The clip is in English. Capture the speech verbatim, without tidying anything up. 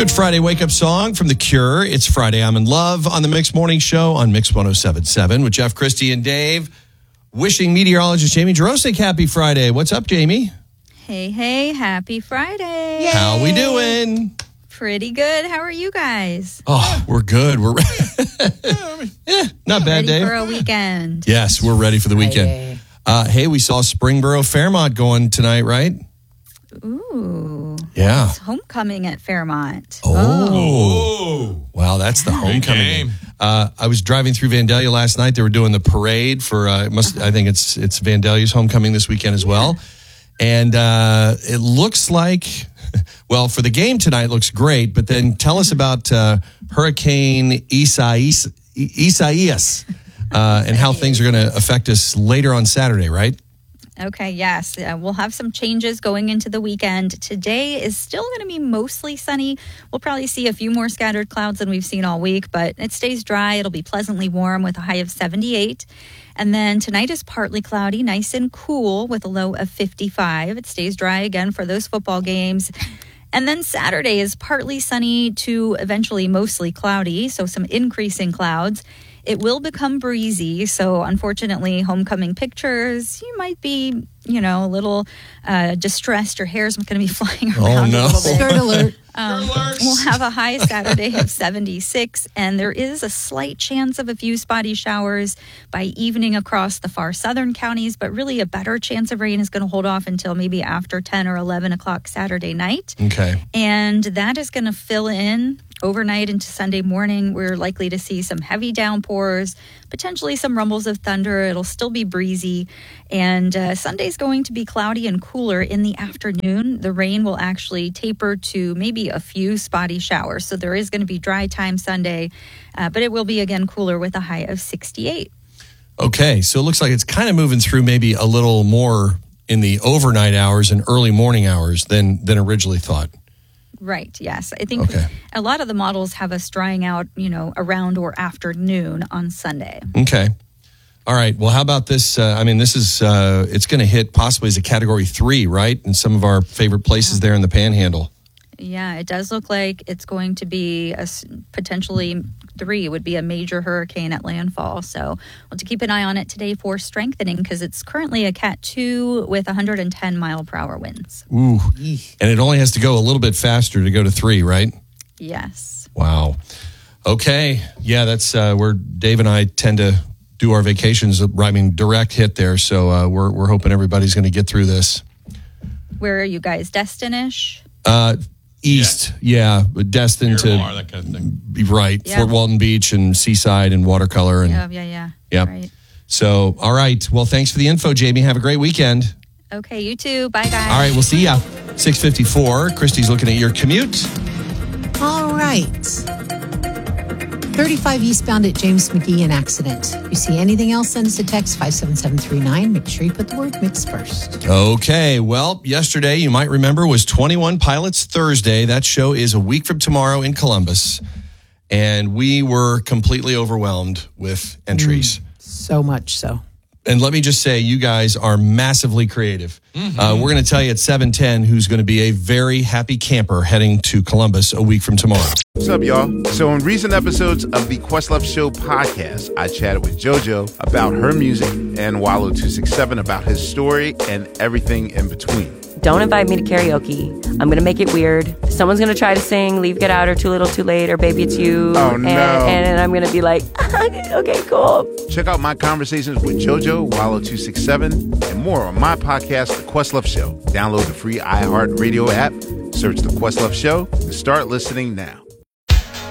Good Friday wake-up song from The Cure. It's Friday. I'm in love on the Mix Morning Show on Mix one oh seven point seven with Jeff, Christy, and Dave. Wishing meteorologist Jamie Jarosik happy Friday. What's up, Jamie? Hey, hey, happy Friday. Yay. How we doing? Pretty good. How are you guys? Oh, we're good. We're yeah, not bad, ready Dave. for a weekend. Yes, we're ready for the weekend. Uh, hey, we saw Springboro Fairmont going tonight, right? Ooh. Yeah. It's homecoming at Fairmont. Oh. oh. Wow, that's the homecoming game. Uh, I was driving through Vandalia last night. They were doing the parade for, uh, must, I think it's it's Vandalia's homecoming this weekend as well. And uh, it looks like, well, for the game tonight, it looks great. But then tell us about uh, Hurricane Isaias, Isaias uh, and how things are going to affect us later on Saturday, right? Okay, yes. Uh, we'll have some changes going into the weekend. Today is still going to be mostly sunny. We'll probably see a few more scattered clouds than we've seen all week, but it stays dry. It'll be pleasantly warm with a high of seventy-eight. And then tonight is partly cloudy, nice and cool with a low of fifty-five. It stays dry again for those football games. And then Saturday is partly sunny to eventually mostly cloudy, so some increasing clouds. It will become breezy, so unfortunately, homecoming pictures, you might be, you know, a little uh, distressed. Your hair's going to be flying around oh, no. a little bit. Skirt alert. Um, we'll have a high Saturday of seventy-six, and there is a slight chance of a few spotty showers by evening across the far southern counties, but really a better chance of rain is going to hold off until maybe after ten or eleven o'clock Saturday night. Okay. And that is going to fill in overnight into Sunday morning. We're likely to see some heavy downpours, potentially some rumbles of thunder. It'll still be breezy. And uh, Sunday's going to be cloudy and cooler in the afternoon. The rain will actually taper to maybe a few spotty showers. So there is going to be dry time Sunday, uh, but it will be again cooler with a high of sixty-eight. Okay, so it looks like it's kind of moving through maybe a little more in the overnight hours and early morning hours than than originally thought. Right, yes. I think okay. a lot of the models have us drying out, you know, around or after noon on Sunday. Okay. All right. Well, how about this? Uh, I mean, this is, uh, it's going to hit possibly as a category three, right? In some of our favorite places there in the Panhandle. Yeah, it does look like it's going to be a, potentially three. It would be a major hurricane at landfall. So we'll have to keep an eye on it today for strengthening because it's currently a Cat two with one hundred ten mile per hour winds. Ooh. And it only has to go a little bit faster to go to three, right? Yes. Wow. Okay. Yeah, that's uh, where Dave and I tend to do our vacations. I mean, direct hit there. So uh, we're we're hoping everybody's going to get through this. Where are you guys? Destin-ish? Uh, East, yeah, yeah destined to Miramar, that kind of thing. Be right. Yeah. Fort Walton Beach and Seaside and Watercolor and yeah, yeah, yeah. Yep. Right. So, all right. Well, thanks for the info, Jamie. Have a great weekend. Okay, you too. Bye, guys. All right, we'll see ya. six fifty-four. Christy's looking at your commute. All right. thirty-five eastbound at James McGee, an accident. If you see anything else, send us a text five seven seven three nine. Make sure you put the word mix first. Okay. Well, yesterday, you might remember, was twenty-one Pilots Thursday. That show is a week from tomorrow in Columbus. And we were completely overwhelmed with entries. Mm, so much so. And let me just say, you guys are massively creative. Mm-hmm. Uh, we're going to tell you at seven ten who's going to be a very happy camper heading to Columbus a week from tomorrow. What's up, y'all? So in recent episodes of the Questlove Show podcast, I chatted with JoJo about her music and Wallow two sixty-seven about his story and everything in between. Don't invite me to karaoke. I'm going to make it weird. Someone's going to try to sing Leave, Get Out, or Too Little, Too Late, or Baby It's You. Oh, no. And, and I'm going to be like, okay, cool. Check out my conversations with JoJo, Wallow two sixty-seven, and more on my podcast, The Questlove Show. Download the free iHeartRadio app, search The Questlove Show, and start listening now.